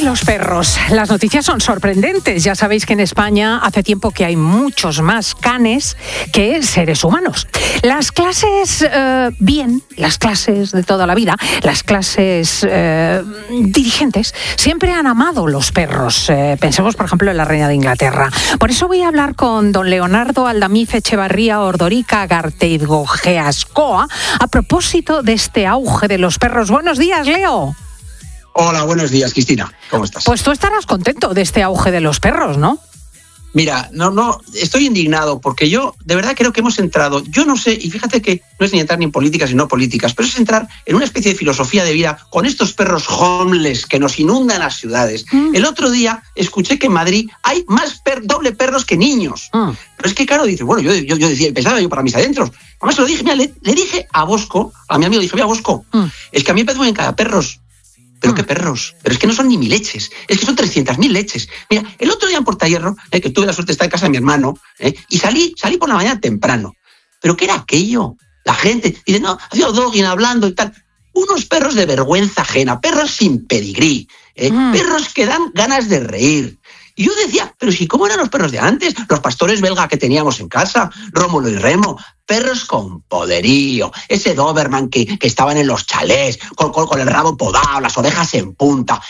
los perros. Las noticias son sorprendentes. Ya sabéis que en España hace tiempo que hay muchos más canes que seres humanos. Las clases, las clases de toda la vida, las clases dirigentes, siempre han amado los perros. Pensemos, por ejemplo, en la reina de Inglaterra. Por eso voy a hablar con don Leonardo Aldamiz Echevarría Ordorica Garteidgogeascoa a propósito de este auge de los perros. Buenos días, Leo. Hola, buenos días, Cristina. ¿Cómo estás? Pues tú estarás contento de este auge de los perros, ¿no? Mira, no, estoy indignado porque yo de verdad creo que hemos entrado, yo no sé, y fíjate que no es ni entrar ni en políticas ni no políticas, pero es entrar en una especie de filosofía de vida con estos perros homeless que nos inundan las ciudades. El otro día escuché que en Madrid hay más doble perros que niños. Pero es que, claro, dice, bueno, yo decía, pensaba yo para mis adentros. Además se lo dije, mira, le dije a Bosco, a mi amigo, dije, mira, Bosco, es que a mí me parece cada perros. ¿Pero qué perros? Pero es que no son ni 1.000 leches, es que son 300.000 leches. Mira, el otro día en Portahierro, que tuve la suerte de estar en casa de mi hermano, y salí por la mañana temprano. ¿Pero qué era aquello? La gente dice, no, hacía dogging hablando y tal. Unos perros de vergüenza ajena, perros sin pedigrí, perros que dan ganas de reír. Y yo decía, pero si cómo eran los perros de antes, los pastores belga que teníamos en casa, Rómulo y Remo, perros con poderío, ese Doberman que estaban en los chalés, con el rabo podado, las orejas en punta.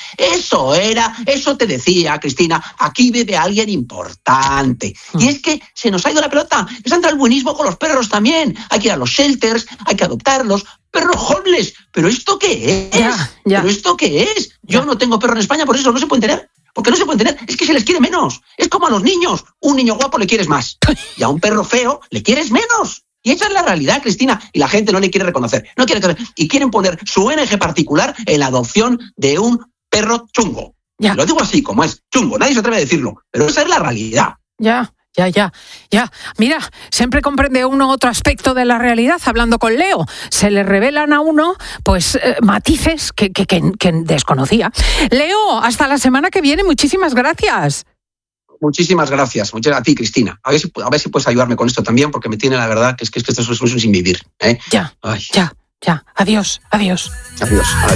Eso te decía, Cristina, aquí vive alguien importante. Y es que se nos ha ido la pelota, es entrar el buenismo con los perros también. Hay que ir a los shelters, hay que adoptarlos. Perros homeless, ¿pero esto qué es? Ya. ¿Pero esto qué es? Yo no tengo perro en España, por eso no se pueden tener. Porque no se pueden tener, es que se les quiere menos. Es como a los niños. Un niño guapo le quieres más. Y a un perro feo le quieres menos. Y esa es la realidad, Cristina. Y la gente no le quiere reconocer. Y quieren poner su ONG particular en la adopción de un perro chungo. Ya. Lo digo así, como es, chungo. Nadie se atreve a decirlo. Pero esa es la realidad. Ya. Mira, siempre comprende uno otro aspecto de la realidad hablando con Leo. Se le revelan a uno, pues, matices que desconocía. Leo, hasta la semana que viene. Muchísimas gracias. Muchísimas gracias. Muchas a ti, Cristina. A ver si puedes ayudarme con esto también, porque me tiene la verdad que esto es un sin vivir. Ya. Adiós. Adiós.